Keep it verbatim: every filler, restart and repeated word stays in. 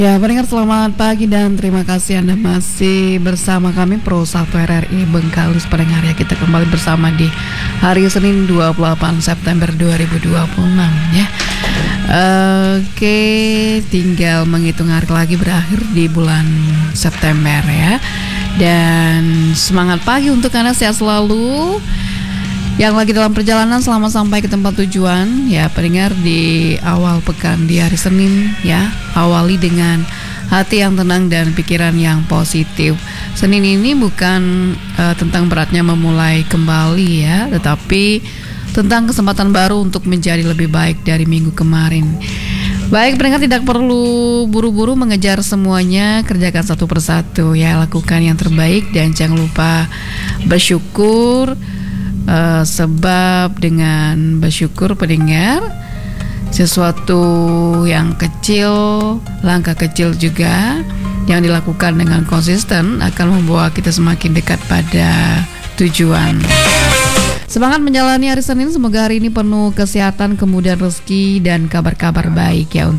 Ya, pendengar selamat pagi dan terima kasih Anda masih bersama kami Pro satu R R I Bengkalis pendengar ya. Kita kembali bersama di hari Senin dua puluh delapan September dua ribu dua puluh enam ya. Oke, tinggal menghitung hari lagi berakhir di bulan September ya. Dan semangat pagi untuk Anda, sehat selalu. Yang lagi dalam perjalanan selamat sampai ke tempat tujuan ya pendengar di awal pekan di hari Senin ya. Awali dengan hati yang tenang dan pikiran yang positif. Senin ini bukan uh, tentang beratnya memulai kembali ya, tetapi tentang kesempatan baru untuk menjadi lebih baik dari minggu kemarin. Baik pendengar, tidak perlu buru-buru mengejar semuanya, kerjakan satu persatu ya, lakukan yang terbaik dan jangan lupa bersyukur. Uh, sebab dengan bersyukur pendengar, sesuatu yang kecil, langkah kecil juga yang dilakukan dengan konsisten akan membawa kita semakin dekat pada tujuan. Semangat menjalani hari Senin, semoga hari ini penuh kesehatan, kemudahan rezeki dan kabar-kabar baik ya untuk